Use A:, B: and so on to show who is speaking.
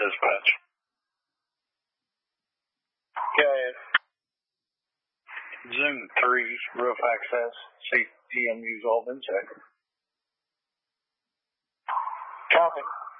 A: Dispatch.
B: Okay.
A: Zoom 3, roof access. CPMU's all been checked.
B: Copy.